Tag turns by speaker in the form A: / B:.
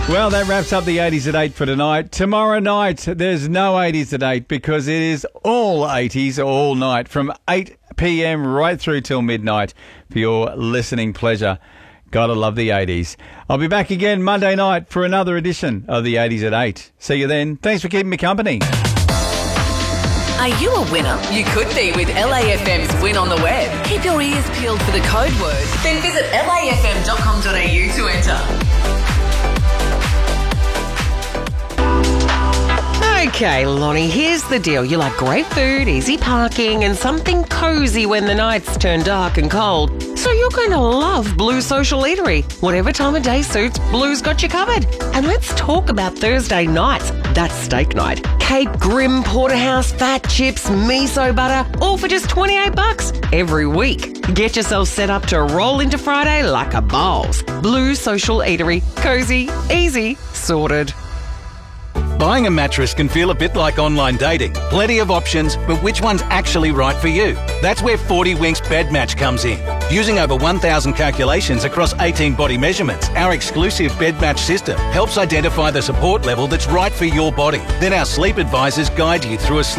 A: Well, that wraps up the 80s at 8 for tonight. Tomorrow night, there's no 80s at 8 because it is all 80s all night from 8 p.m. right through till midnight for your listening pleasure. Gotta love the 80s. I'll be back again Monday night for another edition of the 80s at 8. See you then. Thanks for keeping me company.
B: Are you a winner? You could be with LAFM's Win on the Web. Keep your ears peeled for the code word. Then visit lafm.com.au to enter.
C: Okay, Lonnie, here's the deal. You like great food, easy parking, and something cosy when the nights turn dark and cold. So you're going to love Blue Social Eatery. Whatever time of day suits, Blue's got you covered. And let's talk about Thursday nights. That's steak night. Cape Grim, Porterhouse, fat chips, miso butter, all for just $28 every week. Get yourself set up to roll into Friday like a boss. Blue Social Eatery. Cozy, easy, sorted.
D: Buying a mattress can feel a bit like online dating. Plenty of options, but which one's actually right for you? That's where 40 Winks Bed Match comes in. Using over 1,000 calculations across 18 body measurements, our exclusive Bed Match system helps identify the support level that's right for your body. Then our sleep advisors guide you through a sleep